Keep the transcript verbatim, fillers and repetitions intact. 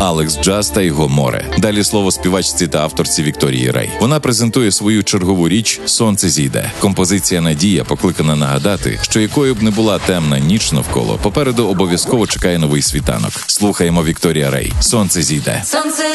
Алекс Джаз та його море. Далі слово співачці та авторці Вікторії Рей. Вона презентує свою чергову річ «Сонце зійде». Композиція «Надія» покликана нагадати, що якою б не була темна ніч навколо, попереду обов'язково чекає новий світанок. Слухаємо Вікторія Рей. «Сонце зійде». Сонце